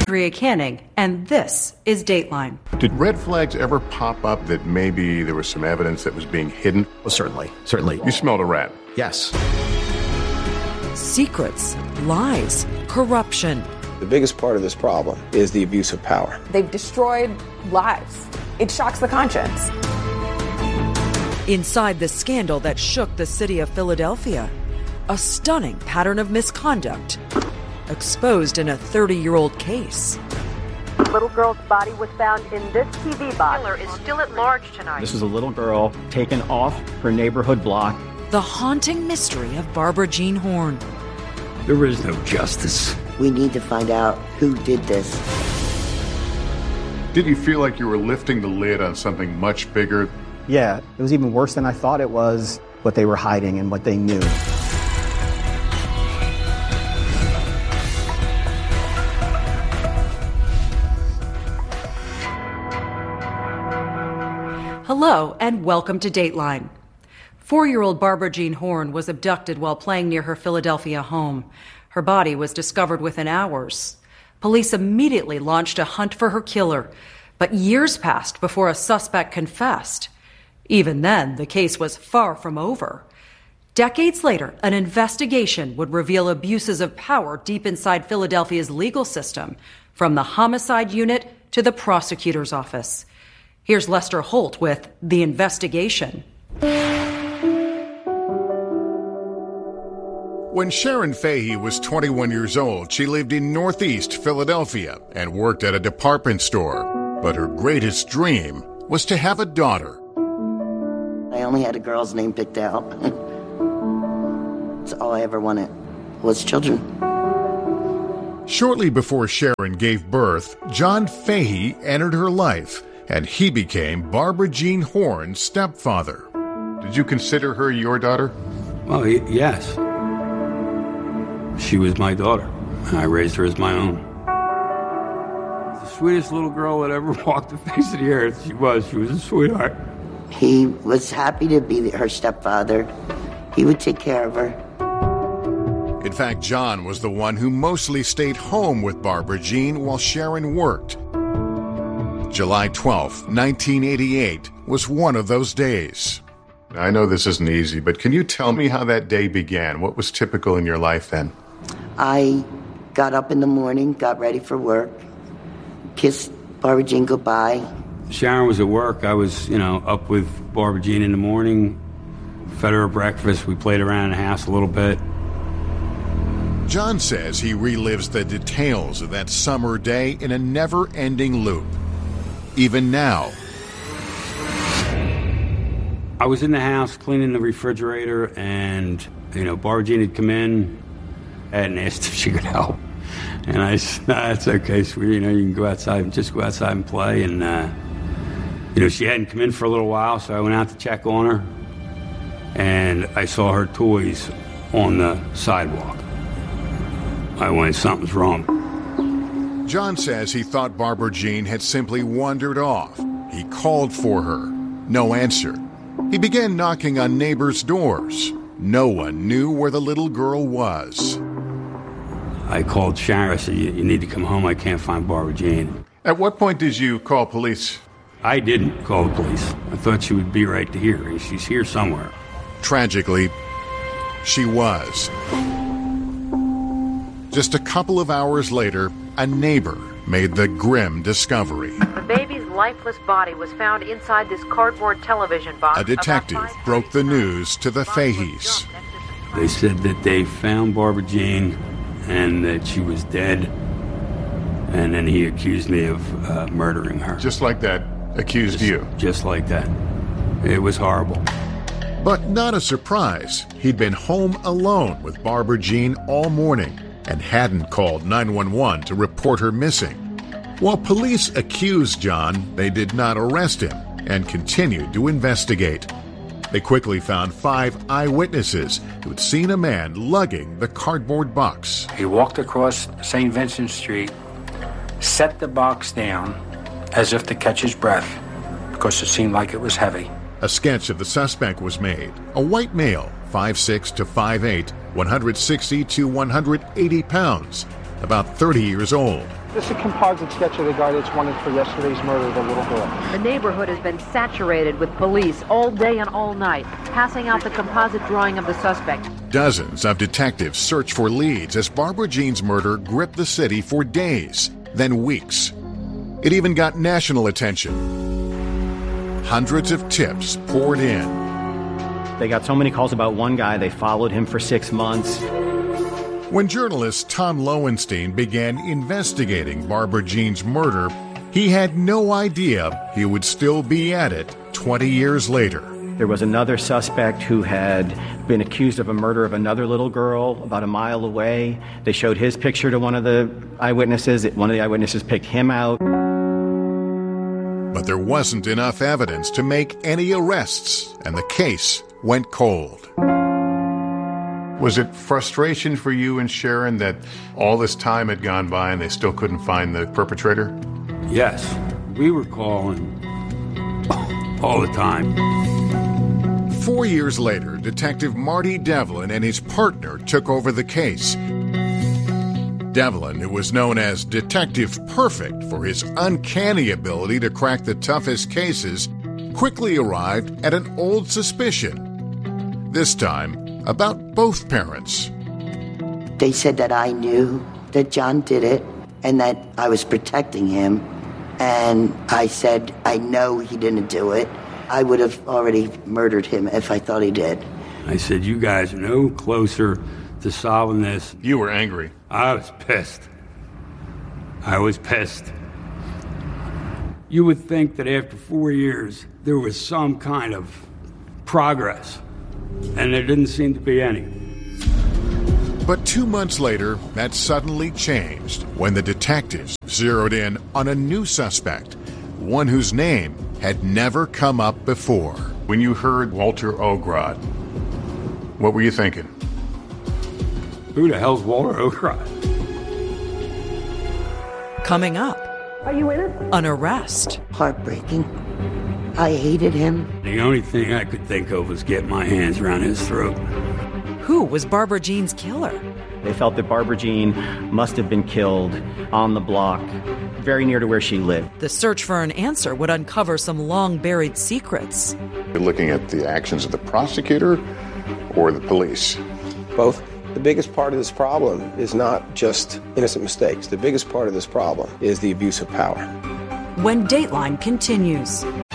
Andrea Canning, and this is Dateline. Did red flags ever pop up that maybe there was some evidence that was being hidden? Oh, certainly. You smelled a rat? Yes. Secrets, lies, corruption. The biggest part of this problem is the abuse of power. They've destroyed lives. It shocks the conscience. Inside the scandal that shook the city of Philadelphia, a stunning pattern of misconduct exposed in a 30-year-old case. The little girl's body was found in this TV box. The killer is still at large tonight. This is a little girl taken off her neighborhood block. The haunting mystery of Barbara Jean Horn. There is no justice. We need to find out who did this. Did you feel like you were lifting the lid on something much bigger? Yeah, it was even worse than I thought it was, what they were hiding and what they knew. Hello, and welcome to Dateline. 4-year-old Barbara Jean Horn was abducted while playing near her Philadelphia home. Her body was discovered within hours. Police immediately launched a hunt for her killer, but years passed before a suspect confessed. Even then, the case was far from over. Decades later, an investigation would reveal abuses of power deep inside Philadelphia's legal system, from the homicide unit to the prosecutor's office. Here's Lester Holt with The Investigation. When Sharon Fahey was 21 years old, she lived in Northeast Philadelphia and worked at a department store. But her greatest dream was to have a daughter. I only had a girl's name picked out. That's all I ever wanted was children. Shortly before Sharon gave birth, John Fahey entered her life, and he became Barbara Jean Horn's stepfather. Did you consider her your daughter? Well, yes. She was my daughter. I raised her as my own. The sweetest little girl that ever walked the face of the earth. She was a sweetheart. He was happy to be her stepfather. He would take care of her. In fact, John was the one who mostly stayed home with Barbara Jean while Sharon worked. July 12, 1988 was one of those days. I know this isn't easy, but can you tell me how that day began? What was typical in your life then? I got up in the morning, got ready for work, kissed Barbara Jean goodbye. Sharon was at work. I was, up with Barbara Jean in the morning, fed her breakfast. We played around in the house a little bit. John says he relives the details of that summer day in a never-ending loop. Even now. I was in the house cleaning the refrigerator, and, Barbara Jean had come in and asked if she could help. And I said, "Nah, it's okay, sweetie. You can go outside and play." And, she hadn't come in for a little while, so I went out to check on her. And I saw her toys on the sidewalk. I went, something's wrong. John says he thought Barbara Jean had simply wandered off. He called for her. No answer. He began knocking on neighbors' doors. No one knew where the little girl was. I called Sharon. I said, you need to come home. I can't find Barbara Jean. At what point did you call police? I didn't call the police. I thought she would be right here. She's here somewhere. Tragically, she was. Just a couple of hours later, a neighbor made the grim discovery. The baby's lifeless body was found inside this cardboard television box. A detective broke the news to the Faheys. They said that they found Barbara Jean and that she was dead. And then he accused me of murdering her. Just like that, accused you? Just like that. It was horrible. But not a surprise. He'd been home alone with Barbara Jean all morning and hadn't called 911 to report her missing. While police accused John, they did not arrest him and continued to investigate. They quickly found 5 eyewitnesses who'd seen a man lugging the cardboard box. He walked across St. Vincent Street, set the box down as if to catch his breath because it seemed like it was heavy. A sketch of the suspect was made. A white male, 5'6" to 5'8", 160 to 180 pounds, about 30 years old. This is a composite sketch of the guy that's wanted for yesterday's murder of the little girl. The neighborhood has been saturated with police all day and all night, passing out the composite drawing of the suspect. Dozens of detectives search for leads as Barbara Jean's murder gripped the city for days, then weeks. It even got national attention. Hundreds of tips poured in. They got so many calls about one guy, they followed him for 6 months. When journalist Tom Lowenstein began investigating Barbara Jean's murder, he had no idea he would still be at it 20 years later. There was another suspect who had been accused of a murder of another little girl about a mile away. They showed his picture to one of the eyewitnesses. One of the eyewitnesses picked him out. But there wasn't enough evidence to make any arrests, and the case went cold. Was it frustration for you and Sharon that all this time had gone by and they still couldn't find the perpetrator? Yes, we were calling all the time. 4 years later, Detective Marty Devlin and his partner took over the case. Devlin, who was known as Detective Perfect for his uncanny ability to crack the toughest cases, quickly arrived at an old suspicion. This time, about both parents. They said that I knew that John did it and that I was protecting him. And I said, I know he didn't do it. I would have already murdered him if I thought he did. I said, you guys are no closer to solving this. You were angry. I was pissed. I was pissed. You would think that after 4 years, there was some kind of progress, and there didn't seem to be any. But 2 months later, that suddenly changed when the detectives zeroed in on a new suspect, one whose name had never come up before. When you heard Walter Ogrod, what were you thinking? Who the hell's Walter Ogrod? Coming up, Are you in it? an arrest. Heartbreaking. I hated him. The only thing I could think of was getting my hands around his throat. Who was Barbara Jean's killer? They felt that Barbara Jean must have been killed on the block, very near to where she lived. The search for an answer would uncover some long-buried secrets. You're looking at the actions of the prosecutor or the police? Both. The biggest part of this problem is not just innocent mistakes. The biggest part of this problem is the abuse of power. When Dateline continues.